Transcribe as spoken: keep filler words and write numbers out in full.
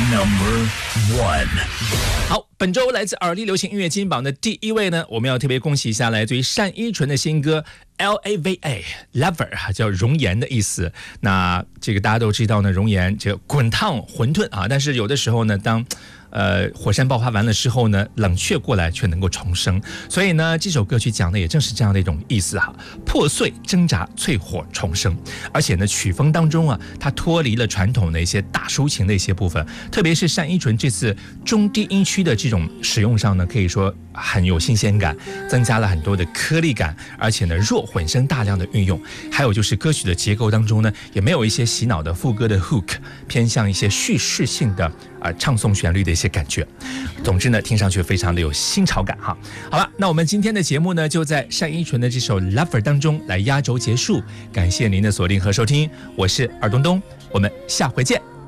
Number one。 好，本周来自耳力流行音乐金榜的第一位呢，我们要特别恭喜一下来自于单依纯的新歌 L A V A Lover， 叫熔岩的意思。那这个大家都知道呢，熔岩这个滚烫混沌啊，但是有的时候呢，当呃，火山爆发完了之后呢，冷却过来却能够重生，所以呢，这首歌曲讲的也正是这样的一种意思哈，破碎、挣扎、淬火、重生。而且呢，曲风当中啊，它脱离了传统的一些大抒情的一些部分，特别是单依纯这次中低音区的这种使用上呢，可以说很有新鲜感，增加了很多的颗粒感，而且呢，弱混声大量的运用，还有就是歌曲的结构当中呢，也没有一些洗脑的副歌的 hook， 偏向一些叙事性的呃唱诵旋律的一些感觉。总之呢，听上去非常的有新潮感哈。好了，那我们今天的节目呢，就在单依纯的这首 Lover 当中来压轴结束。感谢您的锁定和收听，我是尔东东，我们下回见。